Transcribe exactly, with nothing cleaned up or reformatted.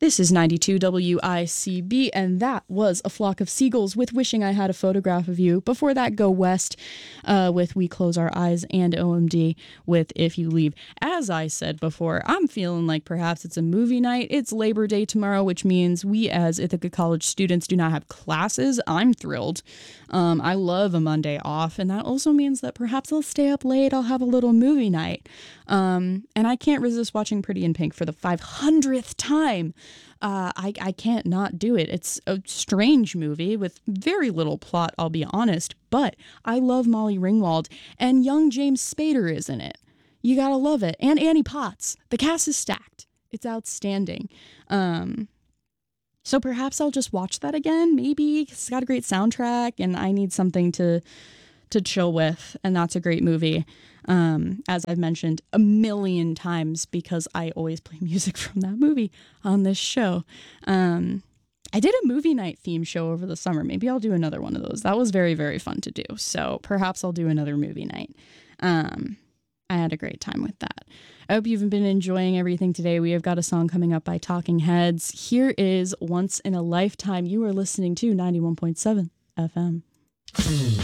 This is ninety-two W I C B, and that was A Flock of Seagulls with Wishing I Had a Photograph of You. Before that, Go West uh, with We Close Our Eyes, and O M D with If You Leave. As I said before, I'm feeling like perhaps it's a movie night. It's Labor Day tomorrow, which means we as Ithaca College students do not have classes. I'm thrilled. Um, I love a Monday off, and that also means that perhaps I'll stay up late. I'll have a little movie night. Um, and I can't resist watching Pretty in Pink for the five hundredth time. Uh, I, I can't not do it. It's a strange movie with very little plot, I'll be honest, but I love Molly Ringwald, and young James Spader is in it. You gotta love it. And Annie Potts. The cast is stacked. It's outstanding. Um, so perhaps I'll just watch that again, maybe. It's got a great soundtrack, and I need something to to chill with, and that's a great movie. Um, as I've mentioned a million times, because I always play music from that movie on this show. Um, I did a movie night theme show over the summer. Maybe I'll do another one of those. That was very, very fun to do. So perhaps I'll do another movie night. Um, I had a great time with that. I hope you've been enjoying everything today. We have got a song coming up by Talking Heads. Here is Once in a Lifetime. You are listening to ninety-one point seven F M.